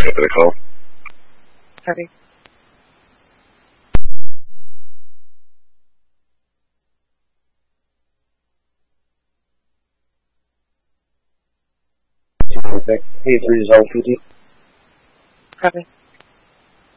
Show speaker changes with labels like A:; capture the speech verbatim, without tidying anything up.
A: expecting a call.
B: Copy.
C: P three resolve P T.
B: Copy.